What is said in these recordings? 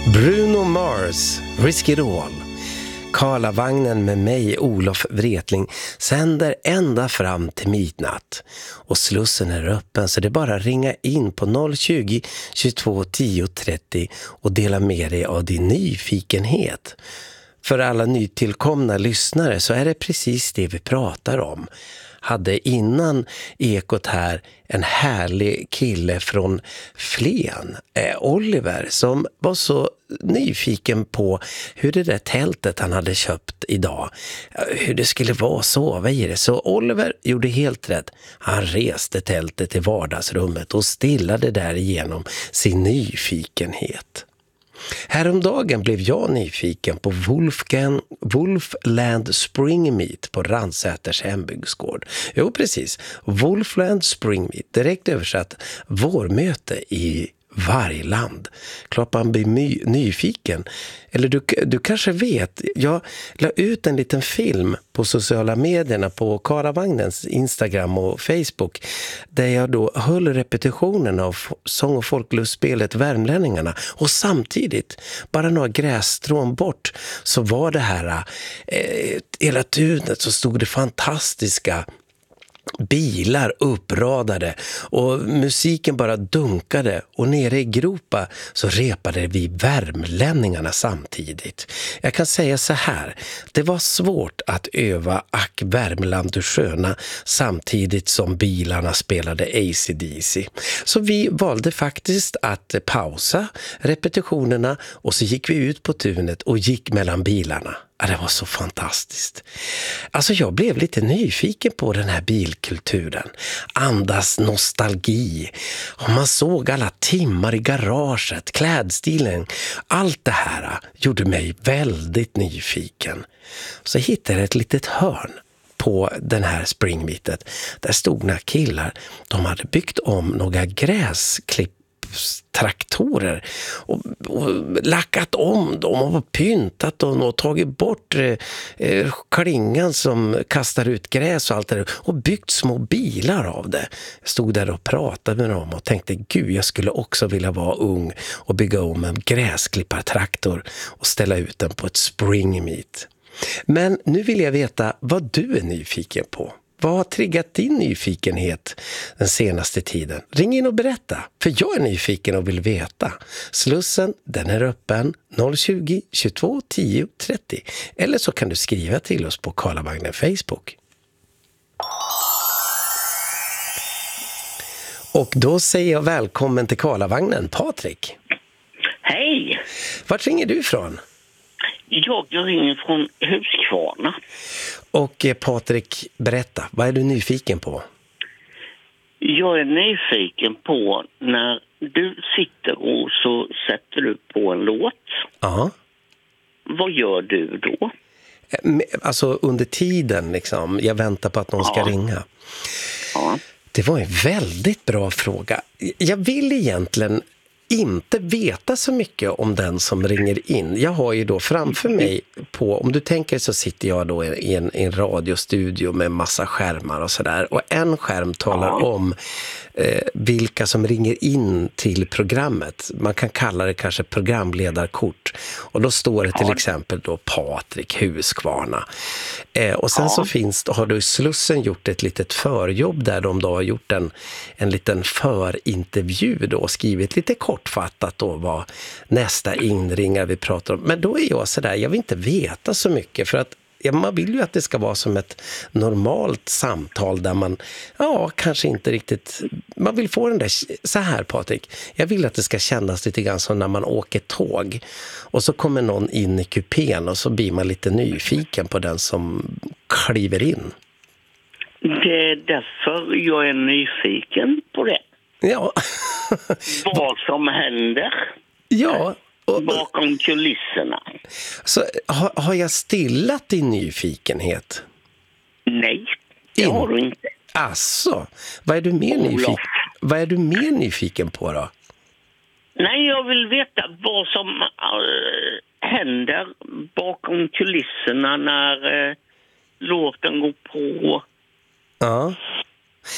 Bruno Mars, Risk It All. Karlavagnen med mig, Olof Wretling, sänder ända fram till midnatt. Och slussen är öppen så det är bara att ringa in på 020 22 10 30 och dela med dig av din nyfikenhet. För alla nytillkomna lyssnare så är det precis det vi pratar om. Hade innan Ekot här en härlig kille från Flen, Oliver, som var så nyfiken på hur det där tältet han hade köpt idag, hur det skulle vara att sova i det. Så Oliver gjorde helt rätt. Han reste tältet till vardagsrummet och stillade därigenom sin nyfikenhet. Häromdagen blev jag nyfiken på Wolfland Spring Meet på Ransäters hembygdsgård. Jo, precis. Wolfland Spring Meet, direkt översatt vårmöte i Vargland. Klart man blir nyfiken. Eller du kanske vet, jag la ut en liten film på sociala medierna på Karavagnens Instagram och Facebook där jag då höll repetitionen av sång- och folklustspelet Värmlänningarna, och samtidigt, bara några grässtrån bort, så var det här hela tunet så stod det fantastiska bilar uppradade och musiken bara dunkade, och nere i gropa så repade vi värmlänningarna samtidigt. Jag kan säga så här, det var svårt att öva Ack Värmland du sköna samtidigt som bilarna spelade AC/DC. Så vi valde faktiskt att pausa repetitionerna och så gick vi ut på tunet och gick mellan bilarna. Ja, det var så fantastiskt. Alltså jag blev lite nyfiken på den här bilkulturen. Andas nostalgi. Och man såg alla timmar i garaget, klädstilen. Allt det här gjorde mig väldigt nyfiken. Så hittade jag ett litet hörn på den här springmeetet. Där stod några killar. De hade byggt om några gräsklippstraktorer och lackat om dem och pyntat dem och tagit bort klingan som kastar ut gräs och allt det där, och byggt små bilar av det. Jag stod där och pratade med dem och tänkte, gud, jag skulle också vilja vara ung och bygga om en gräsklippartraktor och ställa ut den på ett springmeet. Men nu vill jag veta vad du är nyfiken på. Vad har triggat din nyfikenhet den senaste tiden? Ring in och berätta, för jag är nyfiken och vill veta. Slussen, den är öppen 020 22 10 30. Eller så kan du skriva till oss på Karlavagnen Facebook. Och då säger jag välkommen till Karlavagnen, Patrik. Hej! Vart ringer du ifrån? Jag ringer från Huskvarna. Och Patrik, berätta, vad är du nyfiken på? Jag är nyfiken på när du sitter och så sätter du på en låt. Ja. Vad gör du då? Alltså under tiden liksom, jag väntar på att någon ska ringa. Ja. Det var en väldigt bra fråga. Jag vill egentligen inte veta så mycket om den som ringer in. Jag har ju då framför mig på, om du tänker så sitter jag då i en radiostudio med massa skärmar och sådär. Och en skärm talar om vilka som ringer in till programmet. Man kan kalla det kanske programledarkort. Och då står det till exempel då Patrik Huskvarna. Och sen så har du i Slussen gjort ett litet förjobb där de då har gjort en liten förintervju då och skrivit lite kortfattat då vad nästa inringare vi pratar om. Men då är jag sådär, jag vill inte veta så mycket, för att man vill ju att det ska vara som ett normalt samtal där man, kanske inte riktigt, man vill få den där, så här Patrik, jag vill att det ska kännas lite grann som när man åker tåg och så kommer någon in i kupén och så blir man lite nyfiken på den som kliver in. Det är därför jag är nyfiken på det. Ja. Vad som händer. Ja. Bakom kulisserna. Så har jag stillat din nyfikenhet? Nej, det har du inte. Asså, vad är du mer nyfiken på då? Nej, jag vill veta vad som händer bakom kulisserna när låten går på. Ja.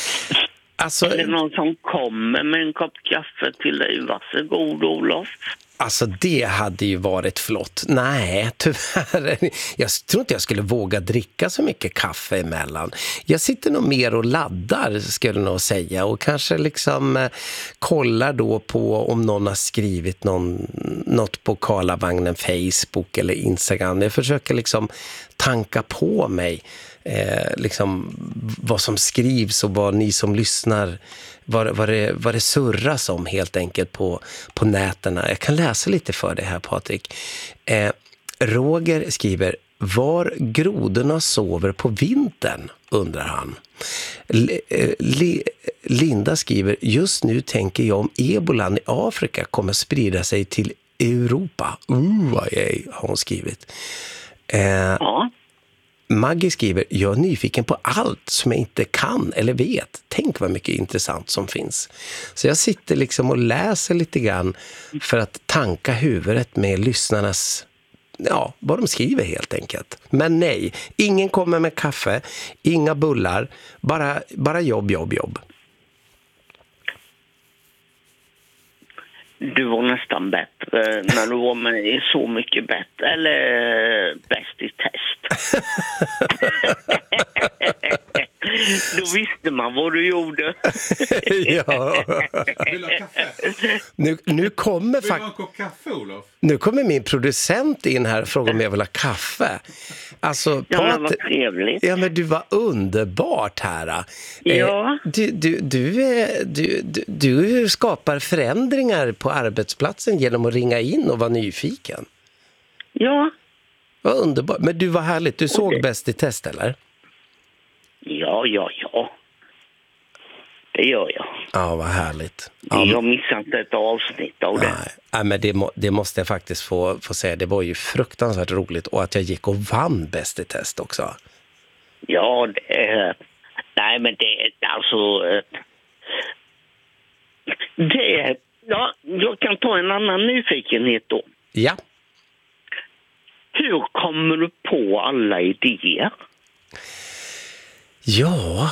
Alltså, är det någon som kommer med en kopp kaffe till dig? Varsågod, Olof. Alltså det hade ju varit flott. Nej, tyvärr. Jag tror inte jag skulle våga dricka så mycket kaffe emellan. Jag sitter nog mer och laddar, skulle jag nog säga. Och kanske liksom kollar då på om någon har skrivit något på Karlavagnen Facebook eller Instagram. Jag försöker liksom tanka på mig liksom vad som skrivs och vad ni som lyssnar, vad det surras om helt enkelt på nätterna. Jag kan läsa lite för det här, Patrik. Roger skriver: var grodorna sover på vintern, undrar han. Linda skriver: just nu tänker jag om ebolan i Afrika kommer sprida sig till Europa. Har hon skrivit. Ja. Maggie skriver: jag är nyfiken på allt som jag inte kan eller vet. Tänk vad mycket intressant som finns. Så jag sitter liksom och läser lite grann för att tanka huvudet med lyssnarnas, ja, vad de skriver helt enkelt. Men nej, ingen kommer med kaffe, inga bullar, bara jobb. Du var nästan bättre när du var med i Så mycket bättre, eller Bäst i test. Då visste man vad du gjorde. Ja. Vill du ha kaffe? Nu kommer Vill du ha en kopp kaffe, Olof? Nu kommer min producent in här och frågar om jag vill ha kaffe. Alltså, Ja, men vad trevligt. Ja, men du var underbart här. Ja. Du skapar förändringar på arbetsplatsen genom att ringa in och vara nyfiken. Ja. Vad underbart. Men du var härligt. Du såg Bäst i test, eller? Ja. Det gör jag. Ja, vad härligt. Ja, Jag har missat ett avsnitt av det. Nej, men det måste jag faktiskt få säga. Det var ju fruktansvärt roligt. Och att jag gick och vann Bäst i test också. Ja, nej, men det är alltså... Ja, jag kan ta en annan nyfikenhet då. Ja. Hur kommer du på alla idéer? Ja...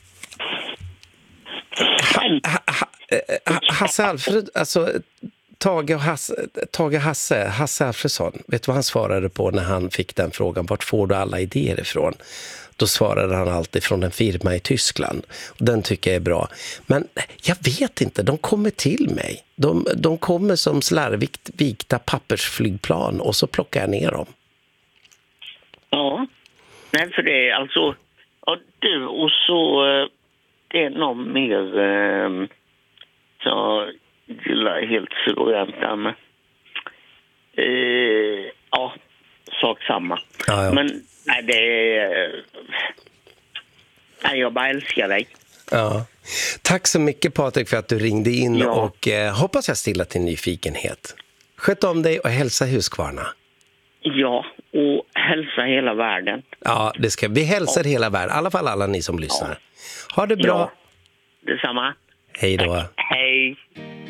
Hasse Alfred, alltså Hasse Alfredsson, vet du vad han svarade på när han fick den frågan? Vart får du alla idéer ifrån? Då svarade han alltid från en firma i Tyskland. Och den tycker jag är bra. Men jag vet inte, de kommer till mig. De kommer som slarvigt vikta pappersflygplan och så plockar jag ner dem. Ja, nej, för det är alltså... Ja, du och så... Det är någon mer... Så gillar helt suveränt där med. Ja, sak samma. Ja. Men nej, det är... Nej, jag bara älskar dig. Ja. Tack så mycket, Patrik, för att du ringde in. Ja. Och hoppas jag stilla till nyfikenhet. Sköt om dig och hälsa Huskvarna. Ja, och hälsa hela världen. Ja, det ska vi hälsar hela världen. I alla fall alla ni som lyssnar. Ha det bra. Ja, detsamma. Hej då. Hej.